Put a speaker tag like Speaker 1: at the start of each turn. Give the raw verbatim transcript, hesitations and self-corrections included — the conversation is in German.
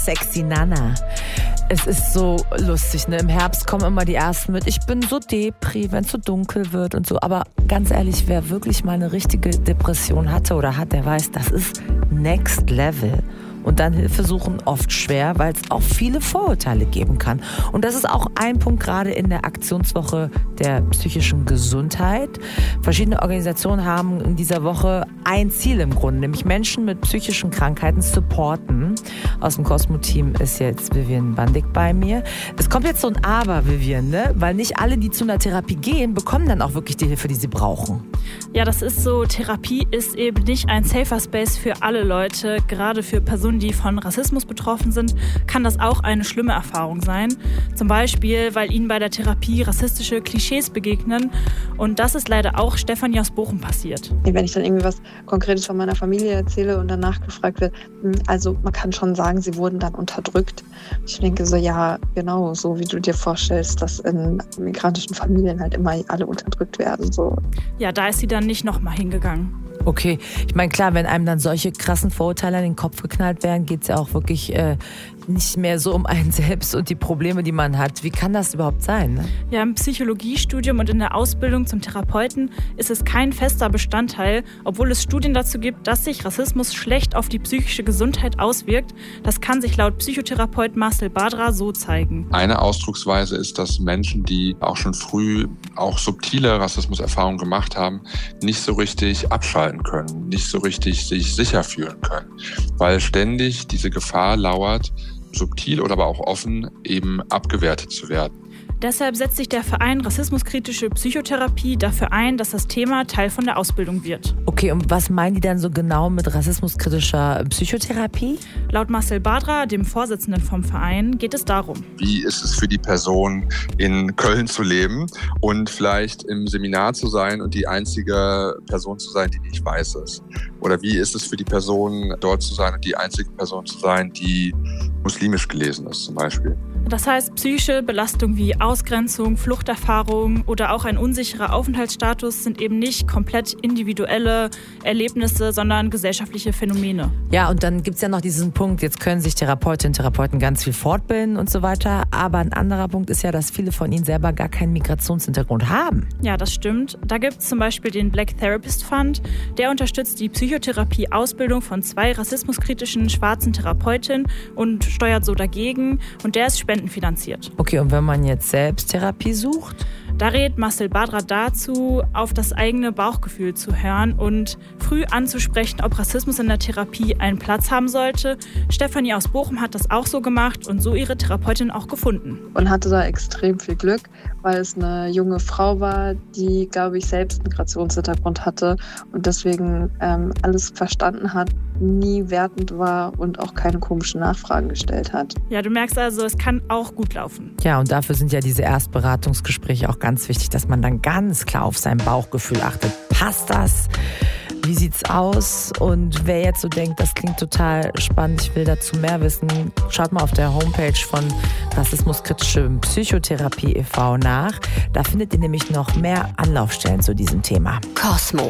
Speaker 1: Sexy Nana. Es ist so lustig, ne? Im Herbst kommen immer die ersten mit, ich bin so depri, wenn es so dunkel wird und so. Aber ganz ehrlich, wer wirklich mal eine richtige Depression hatte oder hat, der weiß, das ist Next Level. Und dann Hilfe suchen oft schwer, weil es auch viele Vorurteile geben kann. Und das ist auch ein Punkt gerade in der Aktionswoche der psychischen Gesundheit. Verschiedene Organisationen haben in dieser Woche ein Ziel im Grunde, nämlich Menschen mit psychischen Krankheiten supporten. Aus dem Cosmo-Team ist jetzt Vivian Bandig bei mir. Es kommt jetzt so ein Aber, Vivian, ne? Weil nicht alle, die zu einer Therapie gehen, bekommen dann auch wirklich die Hilfe, die sie brauchen.
Speaker 2: Ja, das ist so. Therapie ist eben nicht ein safer Space für alle Leute. Gerade für Personen, die von Rassismus betroffen sind, kann das auch eine schlimme Erfahrung sein. Zum Beispiel, weil ihnen bei der Therapie rassistische Klischees begegnen. Und das ist leider auch Stefanie aus Bochum passiert.
Speaker 3: Wenn ich dann irgendwie was Konkretes von meiner Familie erzähle und danach gefragt wird, also man kann schon sagen, sie wurden dann unterdrückt. Ich denke so, ja, genau, so wie du dir vorstellst, dass in migrantischen Familien halt immer alle unterdrückt werden. So.
Speaker 2: Ja, da ist sie dann nicht nochmal hingegangen.
Speaker 1: Okay, ich meine, klar, wenn einem dann solche krassen Vorurteile an den Kopf geknallt werden, geht es ja auch wirklich äh, nicht mehr so um einen selbst und die Probleme, die man hat. Wie kann das überhaupt sein? Ne?
Speaker 2: Ja, im Psychologiestudium und in der Ausbildung zum Therapeuten ist es kein fester Bestandteil, obwohl es Studien dazu gibt, dass sich Rassismus schlecht auf die psychische Gesundheit auswirkt. Das kann sich laut Psychotherapeut Marcel Badra so zeigen.
Speaker 4: Eine Ausdrucksweise ist, dass Menschen, die auch schon früh auch subtile Rassismuserfahrungen gemacht haben, nicht so richtig abschalten können, nicht so richtig sich sicher fühlen können, weil ständig diese Gefahr lauert, subtil oder aber auch offen eben abgewertet zu werden.
Speaker 2: Deshalb setzt sich der Verein Rassismuskritische Psychotherapie dafür ein, dass das Thema Teil von der Ausbildung wird.
Speaker 1: Okay, und was meinen die dann so genau mit rassismuskritischer Psychotherapie?
Speaker 2: Laut Marcel Badra, dem Vorsitzenden vom Verein, geht es darum.
Speaker 4: Wie ist es für die Person, in Köln zu leben und vielleicht im Seminar zu sein und die einzige Person zu sein, die nicht weiß ist? Oder wie ist es für die Person, dort zu sein und die einzige Person zu sein, die muslimisch gelesen ist zum Beispiel?
Speaker 2: Das heißt, psychische Belastung wie Ausgrenzung, Fluchterfahrung oder auch ein unsicherer Aufenthaltsstatus sind eben nicht komplett individuelle Erlebnisse, sondern gesellschaftliche Phänomene.
Speaker 1: Ja, und dann gibt's ja noch diesen Punkt, jetzt können sich Therapeutinnen und Therapeuten ganz viel fortbilden und so weiter. Aber ein anderer Punkt ist ja, dass viele von ihnen selber gar keinen Migrationshintergrund haben.
Speaker 2: Ja, das stimmt. Da gibt's zum Beispiel den Black Therapist Fund. Der unterstützt die Psychotherapie-Ausbildung von zwei rassismuskritischen schwarzen Therapeutinnen und steuert so dagegen. Und der ist spendenfinanziert.
Speaker 1: Okay, und wenn man jetzt selbst Therapie sucht?
Speaker 2: Da rät Marcel Badra dazu, auf das eigene Bauchgefühl zu hören und früh anzusprechen, ob Rassismus in der Therapie einen Platz haben sollte. Stefanie aus Bochum hat das auch so gemacht und so ihre Therapeutin auch gefunden.
Speaker 3: Und hatte da extrem viel Glück, weil es eine junge Frau war, die, glaube ich, selbst Migrationshintergrund hatte und deswegen ähm, alles verstanden hat, nie wertend war und auch keine komischen Nachfragen gestellt hat.
Speaker 2: Ja, du merkst also, es kann auch gut laufen.
Speaker 1: Ja, und dafür sind ja diese Erstberatungsgespräche auch ganz wichtig, dass man dann ganz klar auf sein Bauchgefühl achtet. Passt das? Wie sieht's aus? Und wer jetzt so denkt, das klingt total spannend, ich will dazu mehr wissen, schaut mal auf der Homepage von Rassismuskritische Psychotherapie e V nach. Da findet ihr nämlich noch mehr Anlaufstellen zu diesem Thema.
Speaker 5: Cosmo.